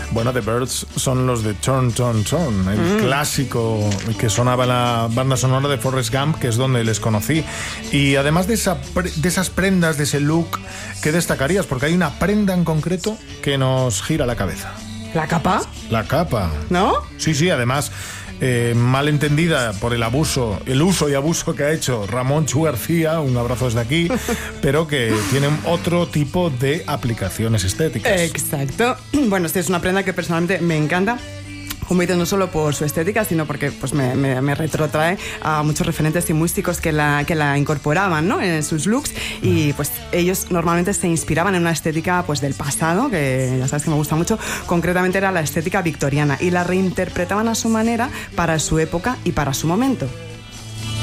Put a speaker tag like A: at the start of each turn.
A: Bueno, The Byrds son los de Turn, Turn, Turn, el clásico que sonaba en la banda sonora de Forrest Gump, que es donde les conocí. Y además de esas prendas, de ese look, ¿qué destacarías? Porque hay una prenda en concreto que nos gira la cabeza.
B: ¿La capa?
A: La capa.
B: ¿No?
A: Sí, además... mal entendida por el uso y abuso que ha hecho Ramón Chu García, un abrazo desde aquí, pero que tiene otro tipo de aplicaciones estéticas.
B: Exacto. Bueno, esta es una prenda que personalmente me encanta. Como dices, no solo por su estética, sino porque pues, me retrotrae a muchos referentes y músicos que la incorporaban, ¿no?, en sus looks, y pues ellos normalmente se inspiraban en una estética pues del pasado, que ya sabes que me gusta mucho. Concretamente era la estética victoriana, y la reinterpretaban a su manera para su época y para su momento.